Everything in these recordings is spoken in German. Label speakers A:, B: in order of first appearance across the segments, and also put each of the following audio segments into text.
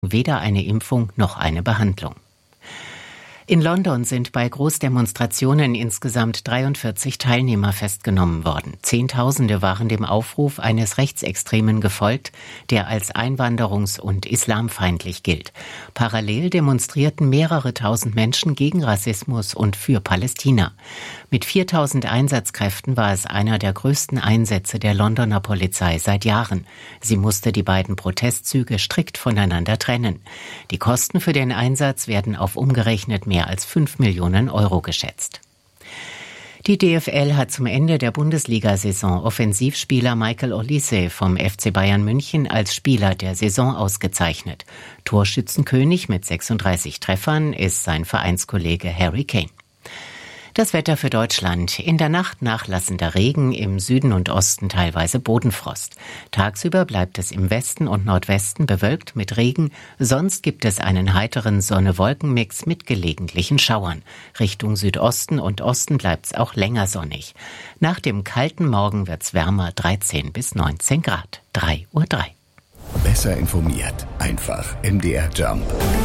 A: weder eine Impfung noch eine Behandlung. In London sind bei Großdemonstrationen insgesamt 43 Teilnehmer festgenommen worden. Zehntausende waren dem Aufruf eines Rechtsextremen gefolgt, der als einwanderungs- und islamfeindlich gilt. Parallel demonstrierten mehrere tausend Menschen gegen Rassismus und für Palästina. Mit 4000 Einsatzkräften war es einer der größten Einsätze der Londoner Polizei seit Jahren. Sie musste die beiden Protestzüge strikt voneinander trennen. Die Kosten für den Einsatz werden auf umgerechnet mehr als 5 Millionen Euro geschätzt. Die DFL hat zum Ende der Bundesliga-Saison Offensivspieler Michael Olise vom FC Bayern München als Spieler der Saison ausgezeichnet. Torschützenkönig mit 36 Treffern ist sein Vereinskollege Harry Kane. Das Wetter für Deutschland. In der Nacht nachlassender Regen, im Süden und Osten teilweise Bodenfrost. Tagsüber bleibt es im Westen und Nordwesten bewölkt mit Regen, sonst gibt es einen heiteren Sonne-Wolken-Mix mit gelegentlichen Schauern. Richtung Südosten und Osten bleibt's auch länger sonnig. Nach dem kalten Morgen wird's wärmer, 13 bis 19 Grad. 3:03 Uhr.
B: Besser informiert, einfach MDR Jump.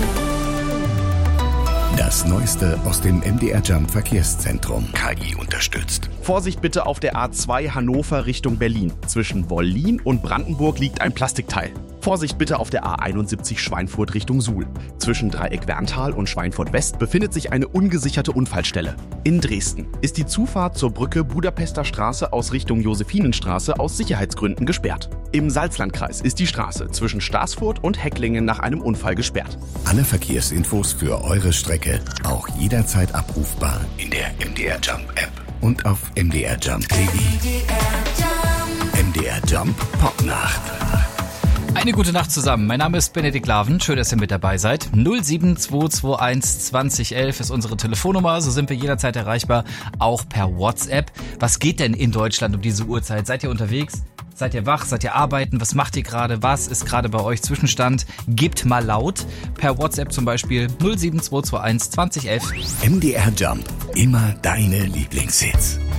B: Das Neueste aus dem MDR Jump Verkehrszentrum. KI unterstützt.
C: Vorsicht bitte auf der A2 Hannover Richtung Berlin. Zwischen Wollin und Brandenburg liegt ein Plastikteil. Vorsicht bitte auf der A71 Schweinfurt Richtung Suhl. Zwischen Dreieck Werntal und Schweinfurt West befindet sich eine ungesicherte Unfallstelle. In Dresden ist die Zufahrt zur Brücke Budapester Straße aus Richtung Josephinenstraße aus Sicherheitsgründen gesperrt. Im Salzlandkreis ist die Straße zwischen Staßfurt und Hecklingen nach einem Unfall gesperrt.
B: Alle Verkehrsinfos für eure Strecke auch jederzeit abrufbar in der MDR Jump App und auf mdrjump.de. MDR Jump Popnacht.
D: Eine gute Nacht zusammen. Mein Name ist Benedikt Laven. Schön, dass ihr mit dabei seid. 07221 2011 ist unsere Telefonnummer. So sind wir jederzeit erreichbar, auch per WhatsApp. Was geht denn in Deutschland um diese Uhrzeit? Seid ihr unterwegs? Seid ihr wach? Seid ihr arbeiten? Was macht ihr gerade? Was ist gerade bei euch Zwischenstand? Gebt mal laut. Per WhatsApp zum Beispiel 07221 2011.
B: MDR Jump. Immer deine Lieblingshits.